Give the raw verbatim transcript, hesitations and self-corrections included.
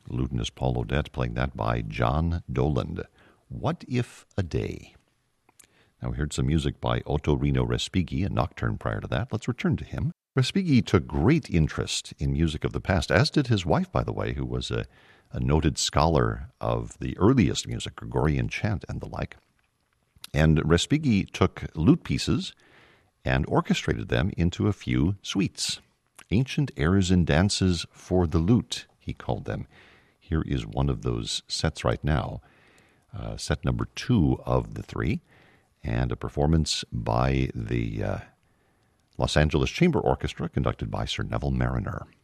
lutenist Paul Odette playing that by John Doland. What If a Day? Now, we heard some music by Ottorino Respighi, a nocturne prior to that. Let's return to him. Respighi took great interest in music of the past, as did his wife, by the way, who was a, a noted scholar of the earliest music, Gregorian chant and the like. And Respighi took lute pieces and orchestrated them into a few suites. Ancient airs and dances for the lute, he called them. Here is one of those sets right now, uh, set number two of the three, and a performance by the uh, Los Angeles Chamber Orchestra conducted by Sir Neville Mariner.